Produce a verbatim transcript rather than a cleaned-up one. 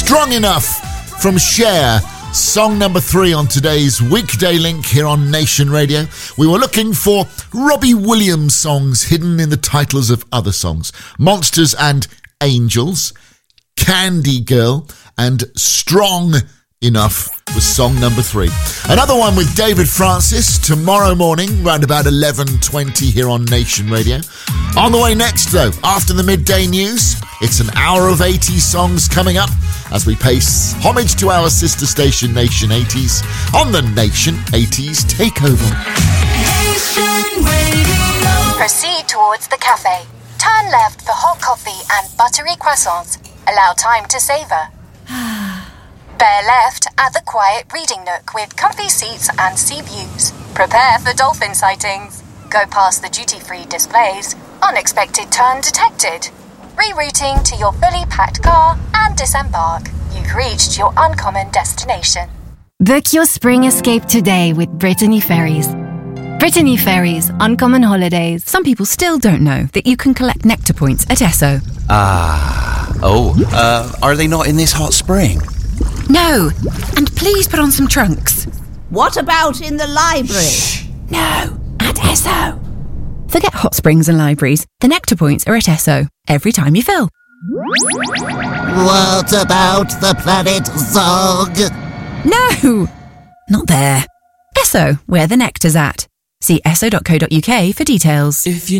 Strong Enough from Cher. Song number three on today's Weekday Link here on Nation Radio. We were looking for Robbie Williams songs hidden in the titles of other songs. Monsters and Angels, Candy Girl, and Strong Enough was song number three. Another one with David Francis tomorrow morning, round about eleven twenty here on Nation Radio. On the way next, though, after the midday news, it's an hour of eighties songs coming up as we pay homage to our sister station Nation eighties on the Nation eighties Takeover. Nation Radio. Proceed towards the cafe. Turn left for hot coffee and buttery croissants. Allow time to savour. Bear left at the quiet reading nook with comfy seats and sea views. Prepare for dolphin sightings. Go past the duty-free displays. Unexpected turn detected. Rerouting to your fully packed car and disembark. You've reached your uncommon destination. Book your spring escape today with Brittany Ferries. Brittany Ferries, Uncommon Holidays. Some people still don't know that you can collect Nectar points at Esso. Ah. Oh, uh, are they not in this hot spring? No. And please put on some trunks. What about in the library? Shh. No. At Esso. Forget hot springs and libraries. The Nectar points are at Esso every time you fill. What about the planet Zog? No. Not there. Esso, where the nectar's at. See esso dot co dot uk for details. If you